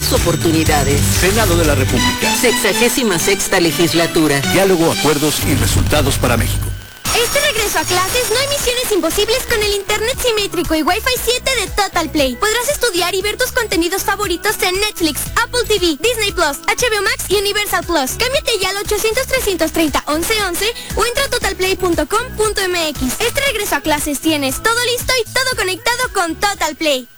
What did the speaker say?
más oportunidades. Senado de la República. 66ª legislatura. Diálogo, acuerdos y resultados para México. Este regreso a clases no hay misiones imposibles con el internet simétrico y Wi-Fi 7 de Total Play. Podrás estudiar y ver tus contenidos favoritos en Netflix, Apple TV, Disney Plus, HBO Max y Universal Plus. Cámbiate ya al 800-330-1111 o entra a totalplay.com.mx. Este regreso a clases tienes todo listo y todo conectado con Total Play.